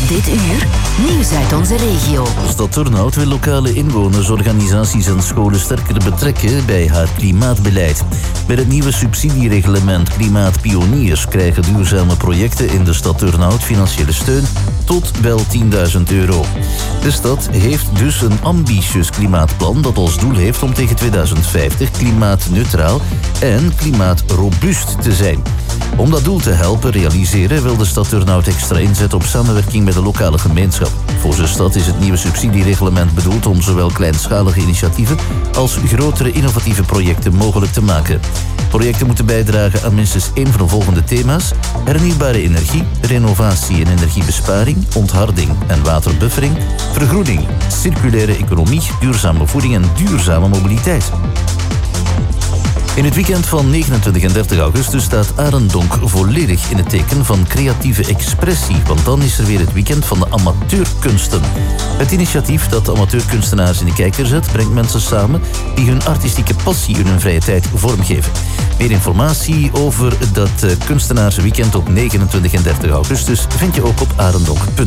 Dit uur, nieuws uit onze regio. Stad Turnhout wil lokale inwoners, organisaties en scholen sterker betrekken bij haar klimaatbeleid. Met het nieuwe subsidiereglement Klimaatpioniers krijgen duurzame projecten in de stad Turnhout financiële steun tot wel €10.000. De stad heeft dus een ambitieus klimaatplan dat als doel heeft om tegen 2050 klimaatneutraal en klimaatrobuust te zijn. Om dat doel te helpen realiseren wil de stad Turnhout extra inzetten op samenwerking met de lokale gemeenschap. Volgens de stad is het nieuwe subsidiereglement bedoeld om zowel kleinschalige initiatieven als grotere innovatieve projecten mogelijk te maken. Projecten moeten bijdragen aan minstens 1 van de volgende thema's: hernieuwbare energie, renovatie en energiebesparing, ontharding en waterbuffering, vergroening, circulaire economie, duurzame voeding en duurzame mobiliteit. In het weekend van 29 en 30 augustus staat Arendonk volledig in het teken van creatieve expressie, want dan is er weer het weekend van de amateurkunsten. Het initiatief dat de amateurkunstenaars in de kijker zet, brengt mensen samen die hun artistieke passie in hun vrije tijd vormgeven. Meer informatie over dat kunstenaarsweekend op 29 en 30 augustus vind je ook op arendonk.be.